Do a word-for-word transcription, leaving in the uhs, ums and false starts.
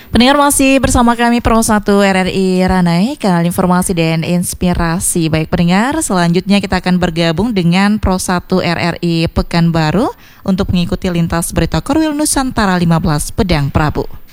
Pendengar masih bersama kami Pro satu R R I Ranai, kanal informasi dan inspirasi. Baik pendengar, selanjutnya kita akan bergabung dengan Pro satu R R I Pekanbaru untuk mengikuti lintas berita Korwil Nusantara lima belas Pedang Prabu.